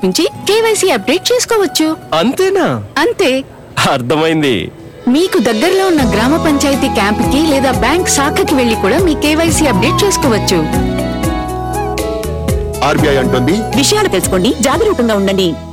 నుంచి KYC update చేసుకోవచ్చు. అంతేనా? అంతే. అర్థమైంది. మీకు దగ్గరలో ఉన్న గ్రామ పంచాయతీ క్యాంపుకి లేదా బ్యాంక్ శాఖకి వెళ్లి కూడా మీ కేవైసీ అప్డేట్ చేసుకోవచ్చు. ఆర్బీఐ అంటుంది, విషయాలు తెలుసుకోండి, జాగరూకంగా ఉండండి.